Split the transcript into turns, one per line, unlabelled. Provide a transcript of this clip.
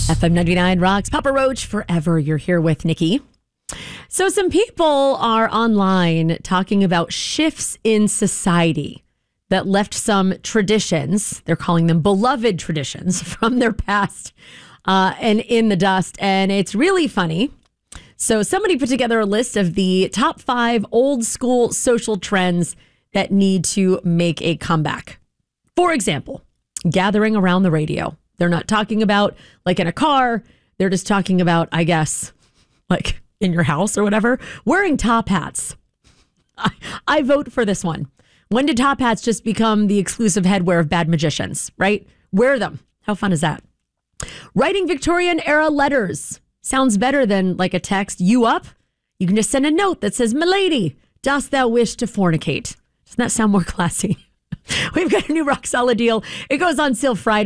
FM 99 rocks. Papa Roach, forever. You're here with Nikki. So some people are online talking about shifts in society that left some traditions, they're calling them beloved traditions, from their past and in the dust. And it's really funny. So somebody put together a list of the top 5 old school social trends that need to make a comeback. For example, gathering around the radio. They're not talking about like in a car. They're just talking about, I guess, like in your house or whatever, wearing top hats. I vote for this one. When did top hats just become the exclusive headwear of bad magicians, right? Wear them. How fun is that? Writing Victorian era letters sounds better than like a text. You up? You can just send a note that says, "Milady, dost thou wish to fornicate?" Doesn't that sound more classy? We've got a new rock solid deal. It goes on sale Friday.